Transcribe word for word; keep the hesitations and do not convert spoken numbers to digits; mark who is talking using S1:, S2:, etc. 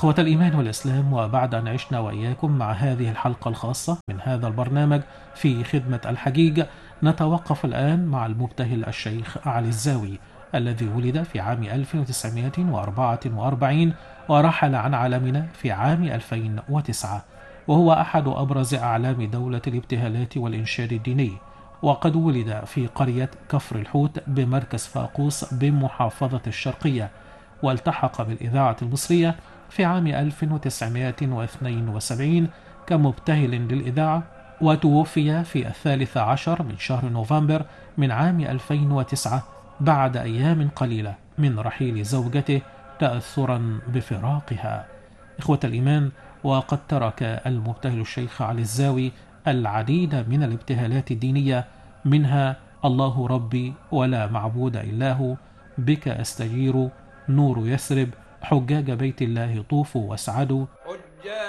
S1: إخوة الإيمان والإسلام، وبعد أن عشنا وإياكم مع هذه الحلقة الخاصة من هذا البرنامج في خدمة الحجيج، نتوقف الآن مع المبتهل الشيخ علي الزاوي الذي ولد في عام ألف وتسعمائة وأربعة وأربعين ورحل عن عالمنا في عام ألفين وتسعة، وهو أحد أبرز أعلام دولة الابتهالات والإنشاد الديني. وقد ولد في قرية كفر الحوت بمركز فاقوس بمحافظة الشرقية، والتحق بالإذاعة المصرية في عام ألف وتسعمائة واثنين وسبعين كمبتهل للإذاعة، وتوفي في الثالث عشر من شهر نوفمبر من عام ألفين وتسعة بعد أيام قليلة من رحيل زوجته تأثرا بفراقها. إخوة الإيمان، وقد ترك المبتهل الشيخ علي الزاوي العديد من الابتهالات الدينية، منها الله ربي ولا معبود إلا هو، بك أستجير، نور يثرب، حجاج بيت الله طوفوا واسعدوا،